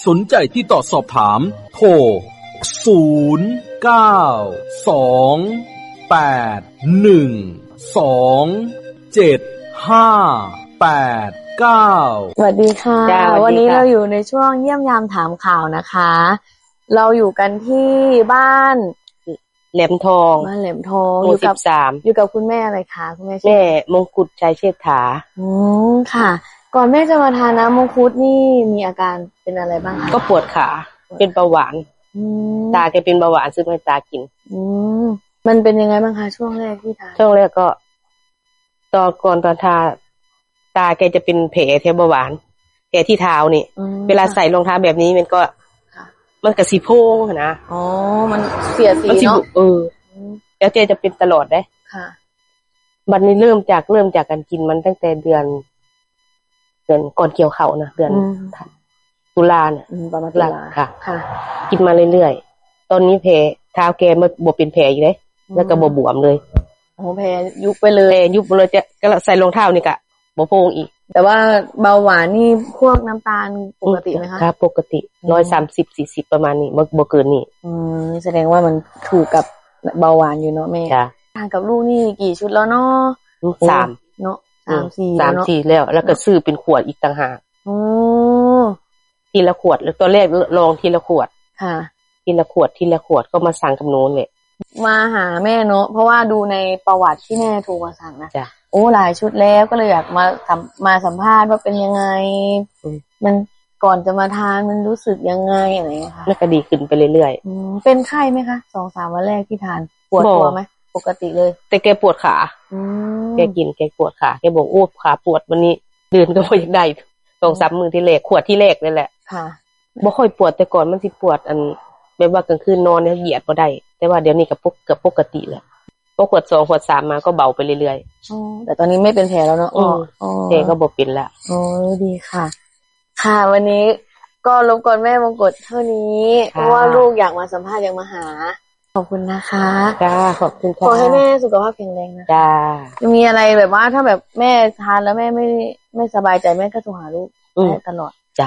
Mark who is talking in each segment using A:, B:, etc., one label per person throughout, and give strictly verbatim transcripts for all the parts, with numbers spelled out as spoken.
A: สนใจที่ต่อสอบถามโทรศูนย์ เก้า สอง แปด หนึ่ง สอง เจ็ด ห้า แปด เก้า
B: สวัสดีค่ะวันนี้เราอยู่ในช่วงเยี่ยมยามถามข่าวนะคะเราอยู่กันที่บ้าน
C: แหลมทอง
B: บ้านแหลมทองอยู่กับอยู่กับคุณแม่อะไรคะคุณแม่
C: แม่มงกุฎชัยเชษฐา
B: อืมค่ะก่อนแม่จะมาทานน้ำมังคุดนี่มีอาการเป็นอะไรบ้างคะ
C: ก็ปวดขาเป็นเบาหวานตาแกเป็นเบาหวานซึ่งให้ตากิน
B: อืมมันเป็นยังไงบ้างคะช่วงแรกที่ทาน
C: ช่วงแรกก็ตอนก่อนตอนทาตาแกจะเป็นแผลแถวเบาหวานแผลที่เท้านี่เวลาใส่รองเท้าแบบนี้มันก็มันกระสีโพงนะ
B: อ๋อมันเสียสีเนาะ
C: เออแล้วแกจะเป็นตลอดได้ค่ะวันนี้เริ่มจากเริ่มจากการกินมันตั้งแต่เดือนเดือนก่อนเกี่ยวเข่านะเดือนตุลาเนี่ย
B: ประมาณตุลา
C: ค่ะค่ะกินมาเรื่อยๆตอนนี้แผลเท้าแกมันบวมเป็นแผลอีกเลยแล้วก็บวมเลย
B: โอ้แผลยุบไปเลย
C: แผลยุบเลยจะก็ใส่รองเท้านี่กะบวมโพงอีก
B: แต่ว่าเบาหวานนี่พวกน้ำตาลปกติไหมคะ
C: ครับปกติร้อยสามสิบสี่สิบประมาณนี้บ่บ่เกินนี่
B: อืมแสดงว่ามันถูกกับเบาหวานอยู่เนาะแม่ทานกับลูกนี่กี่ชุดแล้วเนาะ
C: สาม
B: เนาะสามสี่
C: สามสี่แล้วแล้วก็ซื้อเป็นขวดอีกต่างหาก
B: อ๋อ
C: ทีละขวดแล้วตัวแรกลองทีละขวด
B: ค่ะ
C: ทีละขวดทีละขวดก็มาสั่งกับโน้นเลย
B: มาหาแม่เนาะเพราะว่าดูในประวัติที่แม่โทรมาสั่งนะโอ้หลายชุดแล้วก็เลยอยากมามาสัมภาษณ์ว่าเป็นยังไงมันก่อนจะมาทานมันรู้สึกยังไงอะไรอย่างเงี้ยค่ะ
C: แล้วก็ดีขึ้นไปเรื่อย
B: ๆเป็นไข้ไหมคะสองสามวันแรกที่ทานปวดตัวไหมปกติเลย
C: แต่แกปวดขาแกกินแกปวดขาแกบอกโอ้ขาปวดวันนี้เดินก็ไม่อยากได้สองสามมือที่แรกขวดที่แรกนั่นแหละ
B: ค่ะ
C: บ่ค่อยปวดแต่ก่อนมันสิปวดอันแบบว่ากลางคืนนอนเนี่ยเหยียดบ่ได้แต่ว่าเดี๋ยวนี้ก็ปกกับปกติแล้วพอขวดสองขวดสามมาก็เบาไปเรื่อย
B: ๆอ๋อแต่ตอนนี้ไม่เป็นแผลแล้วเนาะ
C: อ๋อแผลก็บ่เป็นแล้ว
B: อ๋อดีค่ะค่ะวันนี้ก็รบกวนแม่มงกุฎเท่านี้เพราะว่าลูกอยากมาสัมภาษณ์อยากมาหาขอบคุณนะคะ
C: จ้าขอบคุณค่ะ
B: ขอให้แม่สุขภาพแข็งแรงนะ
C: จ้า
B: จะมีอะไรแบบว่าถ้าแบบแม่ทานแล้วแม่ไม่ไม่สบายใจแม่ก็โทรหาลูกได้ตลอด
C: จ้า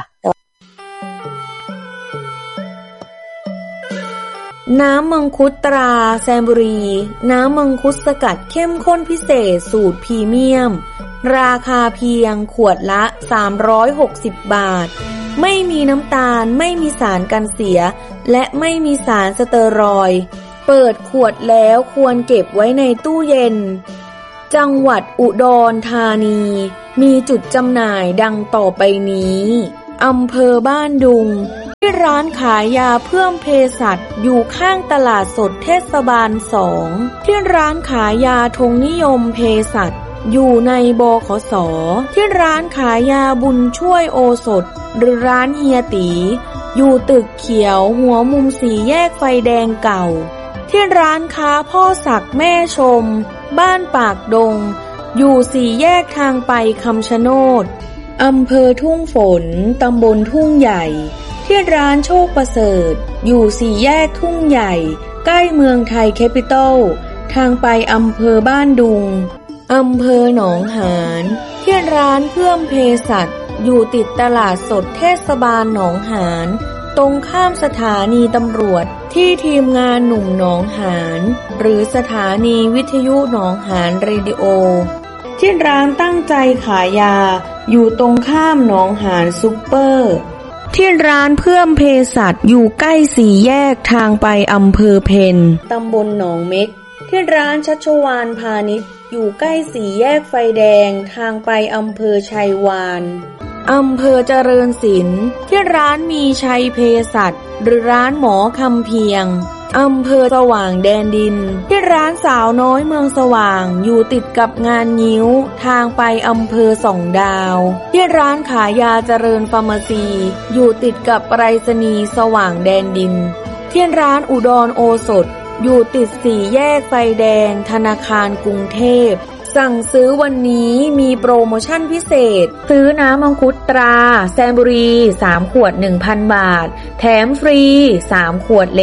D: น้ำมังคุดตราแซมบุรีน้ำมังคุดสกัดเข้มข้นพิเศษสูตรพรีเมียมราคาเพียงขวดละสามร้อยหกสิบบาทไม่มีน้ำตาลไม่มีสารกันเสียและไม่มีสารสเตียรอยด์เปิดขวดแล้วควรเก็บไว้ในตู้เย็นจังหวัดอุดรธานีมีจุดจำหน่ายดังต่อไปนี้อำเภอบ้านดุงที่ร้านขายยาเพิ่มเภสัชอยู่ข้างตลาดสดเทศบาลสองที่ร้านขายยาธงนิยมเภสัชอยู่ในบขส.ที่ร้านขายยาบุญช่วยโอสถหรือร้านเฮียตีอยู่ตึกเขียวหัวมุมสี่แยกไฟแดงเก่าที่ร้านค้าพ่อศักดิ์แม่ชมบ้านปากดงอยู่สี่แยกทางไปคำชะโนดอำเภอทุ่งฝนตำบลทุ่งใหญ่ที่ร้านโชคประเสริฐอยู่สี่แยกทุ่งใหญ่ใกล้เมืองไทยแคปิตอลทางไปอำเภอบ้านดุงอำเภอหนองหานที่ร้านเพิ่มเภสัชอยู่ติดตลาดสดเทศบาลหนองหานตรงข้ามสถานีตำรวจที่ทีมงานหนุ่มหนองหานหรือสถานีวิทยุหนองหานเรดิโอที่ร้านตั้งใจขายยาอยู่ตรงข้ามหนองหานซุปเปอร์ที่ร้านเพิ่มเภสัชอยู่ใกล้สี่แยกทางไปอำเภอเพ็ญตำบลหนองเม็กที่ร้านชัชวาลพาณิชย์อยู่ใกล้สี่แยกไฟแดงทางไปอำเภอชัยวานอำเภอเจริญศิลป์ที่ร้านมีชัยเภสัชหรือร้านหมอคำเพียงอำเภอสว่างแดนดินที่ร้านสาวน้อยเมืองสว่างอยู่ติดกับงานงิ้วทางไปอำเภอสองดาวที่ร้านขายยาเจริญฟาร์มาซีอยู่ติดกับไปรษณีย์สว่างแดนดินที่ร้านอุดรโอสถอยู่ติดสี่แยกไฟแดงธนาคารกรุงเทพสั่งซื้อวันนี้มีโปรโมชั่นพิเศษซื้อน้ำมังคุดตราแซมบุรีสามขวด หนึ่งพัน บาทแถมฟรีสามขวดเล็ก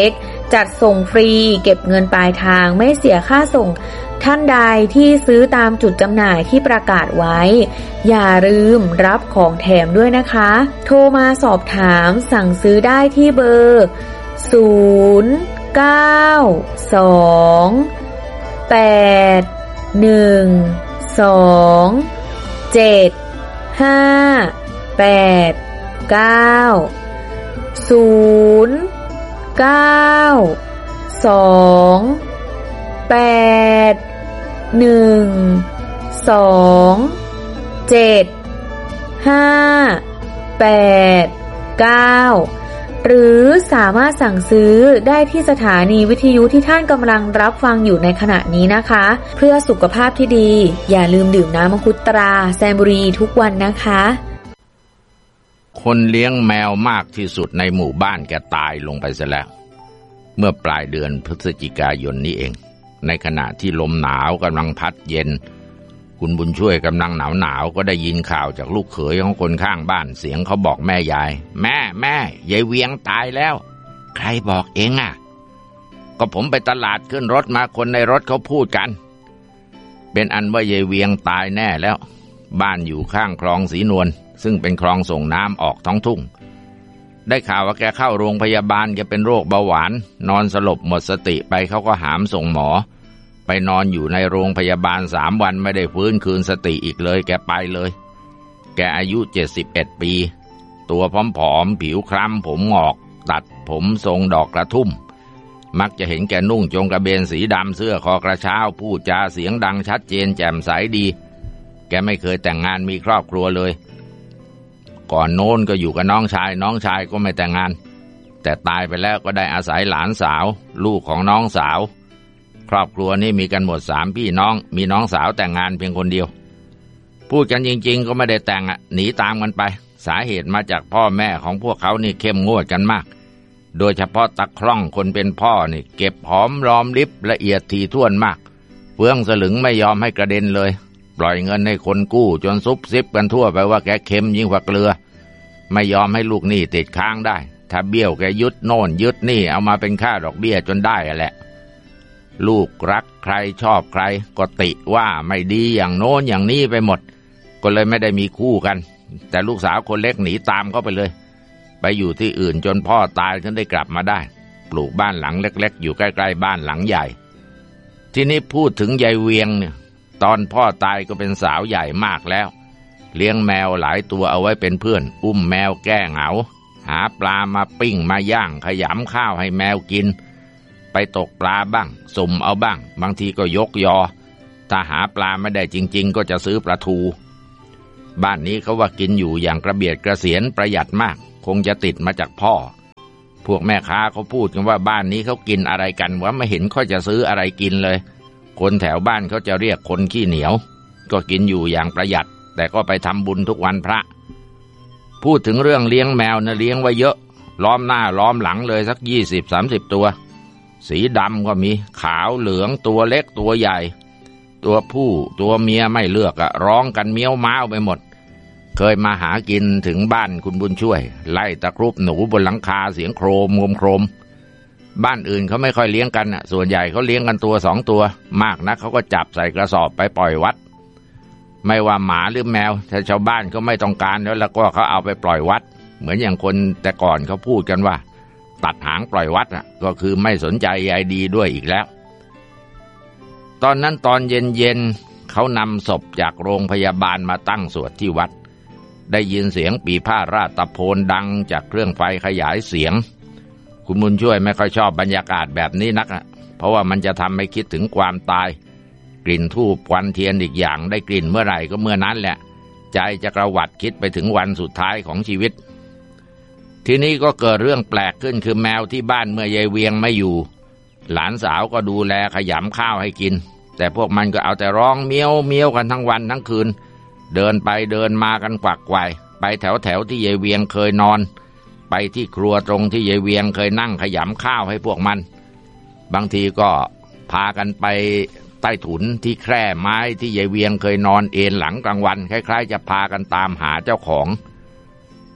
D: จัดส่งฟรีเก็บเงินปลายทางไม่เสียค่าส่งท่านใดที่ซื้อตามจุดจำหน่ายที่ประกาศไว้อย่าลืมรับของแถมด้วยนะคะโทรมาสอบถามสั่งซื้อได้ที่เบอร์ศูนย์ เก้า สอง แปด หนึ่ง สอง เจ็ด ห้า แปด เก้า ศูนย์ เก้า สอง แปด หนึ่ง สอง เจ็ด ห้า แปด เก้าหรือสามารถสั่งซื้อได้ที่สถานีวิทยุที่ท่านกำลังรับฟังอยู่ในขณะนี้นะคะเพื่อสุขภาพที่ดีอย่าลืมดื่มน้ำมังคุดตราแซมบุรีทุกวันนะคะ
E: คนเลี้ยงแมวมากที่สุดในหมู่บ้านแกตายลงไปซะแล้วเมื่อปลายเดือนพฤศจิกายนนี้เองในขณะที่ลมหนาวกำลังพัดเย็นคุณบุญช่วยกำลังหนาวหนาวก็ได้ยินข่าวจากลูกเขยของคนข้างบ้านเสียงเขาบอกแม่ยายแม่แม่ยายเวียงตายแล้วใครบอกเองอ่ะก็ผมไปตลาดขึ้นรถมาคนในรถเขาพูดกันเป็นอันว่ายายเวียงตายแน่แล้วบ้านอยู่ข้างคลองสีนวลซึ่งเป็นคลองส่งน้ำออกท้องทุ่งได้ข่าวว่าแกเข้าโรงพยาบาลแกเป็นโรคเบาหวานนอนสลบหมดสติไปเขาก็หามส่งหมอไปนอนอยู่ในโรงพยาบาลสามวันไม่ได้ฟื้นคืนสติอีกเลยแกไปเลยแกอายุเจ็ดสิบเอ็ดปีตัวผอมๆผิวคล้ำผมงอกตัดผมทรงดอกกระทุ่มมักจะเห็นแกนุ่งจงกระเบนสีดำเสื้อคอกระเช้าพูดจาเสียงดังชัดเจนแจ่มใสดีแกไม่เคยแต่งงานมีครอบครัวเลยก่อนโน้นก็อยู่กับน้องชายน้องชายก็ไม่แต่งงานแต่ตายไปแล้วก็ได้อาศัยหลานสาวลูกของน้องสาวครอบครัวนี้มีกันหมดสามพี่น้องมีน้องสาวแต่งงานเพียงคนเดียวพูดกันจริงๆก็ไม่ได้แต่งอ่ะหนีตามกันไปสาเหตุมาจากพ่อแม่ของพวกเขานี่เข้มงวดกันมากโดยเฉพาะตะคร่องคนเป็นพ่อนี่เก็บหอมรอมริบละเอียดถี่ถ้วนมากเฟื่องสลึงไม่ยอมให้กระเด็นเลยปล่อยเงินให้คนกู้จนซุบซิบกันทั่วไปว่าแกเค็มยิ่งกว่าเกลือไม่ยอมให้ลูกหนี้ติดค้างได้ถ้าเบี้ยวแกยึดโน่นยึดนี่เอามาเป็นค่าดอกเบี้ยจนได้แหละลูกรักใครชอบใครก็ติว่าไม่ดีอย่างโน้นอย่างนี้ไปหมดก็เลยไม่ได้มีคู่กันแต่ลูกสาวคนเล็กหนีตามเข้าไปเลยไปอยู่ที่อื่นจนพ่อตายถึงได้กลับมาได้ปลูกบ้านหลังเล็กๆอยู่ใกล้ๆบ้านหลังใหญ่ทีนี้พูดถึงยายเวียงเนี่ยตอนพ่อตายก็เป็นสาวใหญ่มากแล้วเลี้ยงแมวหลายตัวเอาไว้เป็นเพื่อนอุ้มแมวแก้เหงาหาปลามาปิ้งมาย่างขยำข้าวให้แมวกินไปตกปลาบ้างสุ่มเอาบ้างบางทีก็ยกยอถ้าหาปลาไม่ได้จริงๆก็จะซื้อปลาทูบ้านนี้เขาว่ากินอยู่อย่างกระเบียดกระเสียนประหยัดมากคงจะติดมาจากพ่อพวกแม่ค้าเขาพูดกันว่าบ้านนี้เขากินอะไรกันวะไม่เห็นค่อยจะซื้ออะไรกินเลยคนแถวบ้านเขาจะเรียกคนขี้เหนียวก็กินอยู่อย่างประหยัดแต่ก็ไปทำบุญทุกวันพระพูดถึงเรื่องเลี้ยงแมวนะเลี้ยงไว้เยอะล้อมหน้าล้อมหลังเลยสักยี่สิบสามสิบตัวสีดำก็มีขาวเหลืองตัวเล็กตัวใหญ่ตัวผู้ตัวเมียไม่เลือกอะร้องกันเมี้ยวม้าวไปหมดเคยมาหากินถึงบ้านคุณบุญช่วยไล่ตะครุบหนูบนหลังคาเสียงโครมโครมบ้านอื่นเขาไม่ค่อยเลี้ยงกันอะส่วนใหญ่เขาเลี้ยงกันตัวสองตัวมากนักเขาก็จับใส่กระสอบไปปล่อยวัดไม่ว่าหมาหรือแมวถ้าชาวบ้านเขาไม่ต้องการแล้วแล้วก็เขาเอาไปปล่อยวัดเหมือนอย่างคนแต่ก่อนเขาพูดกันว่าตัดหางปล่อยวัดอ่ะก็คือไม่สนใจใยดีด้วยอีกแล้วตอนนั้นตอนเย็นๆเขานำศพจากโรงพยาบาลมาตั้งสวดที่วัดได้ยินเสียงปีพาทราชตะโพนดังจากเครื่องไฟขยายเสียงคุณบุญช่วยไม่ค่อยชอบบรรยากาศแบบนี้นักอ่ะเพราะว่ามันจะทำให้คิดถึงความตายกลิ่นธูปควันเทียนอีกอย่างได้กลิ่นเมื่อไหร่ก็เมื่อนั้นแหละใจจะกระหวัดคิดไปถึงวันสุดท้ายของชีวิตทีนี้ก็เกิดเรื่องแปลกขึ้นคือแมวที่บ้านเมื่อยายเวียงไม่อยู่หลานสาวก็ดูแลขยำข้าวให้กินแต่พวกมันก็เอาแต่ร้องเมี้ยวเมี้ยวกันทั้งวันทั้งคืนเดินไปเดินมากันกวักไกวไปแถวแถวที่ยายเวียงเคยนอนไปที่ครัวตรงที่ยายเวียงเคยนั่งขยำข้าวให้พวกมันบางทีก็พากันไปใต้ถุนที่แคร่ไม้ที่ยายเวียงเคยนอนเอนหลังกลางวันคล้ายๆจะพากันตามหาเจ้าของ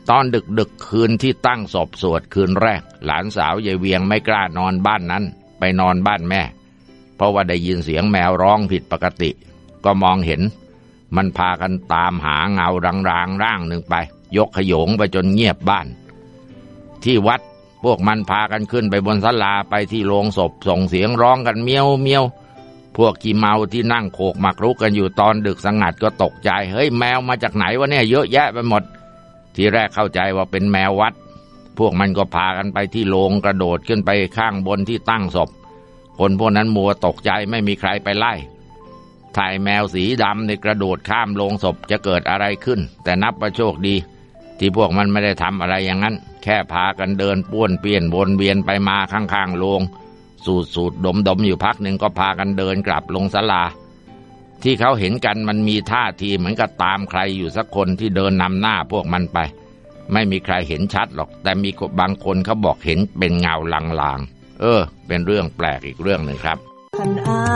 E: ตอนดึกดึกคืนที่ตั้งศพสวดคืนแรกหลานสาวยายเวียงไม่กล้านอนบ้านนั้นไปนอนบ้านแม่เพราะว่าได้ยินเสียงแมวร้องผิดปกติก็มองเห็นมันพากันตามหาเงารางๆร่างหนึ่งไปยกขโยงไปจนเงียบบ้านที่วัดพวกมันพากันขึ้นไปบนศาลาไปที่โลงศพส่งเสียงร้องกันเมียวเมียวพวกขี้เมาที่นั่งโขกหมากรุกกันอยู่ตอนดึกสงัดก็ตกใจเฮ้ยแมวมาจากไหนวะเนี่ยเยอะแยะไปหมดทีแรกเข้าใจว่าเป็นแมววัดพวกมันก็พากันไปที่โลงกระโดดขึ้นไปข้างบนที่ตั้งศพคนพวกนั้นมัวตกใจไม่มีใครไปไล่ถ่ายแมวสีดำในกระโดดข้ามโลงศพจะเกิดอะไรขึ้นแต่นับว่าโชคดีที่พวกมันไม่ได้ทำอะไรอย่างนั้นแค่พากันเดินป้วนเปี้ยนวนเวียนไปมาข้างๆโลงสูดสูดดมดมอยู่พักหนึ่งก็พากันเดินกลับลงศาลาที่เขาเห็นกันมันมีท่าทีเหมือนกับตามใครอยู่สักคนที่เดินนำหน้าพวกมันไปไม่มีใครเห็นชัดหรอกแต่มีบางคนเขาบอกเห็นเป็นเงาลางๆเออเป็นเรื่องแปลกอีกเรื่องหนึ่งครับ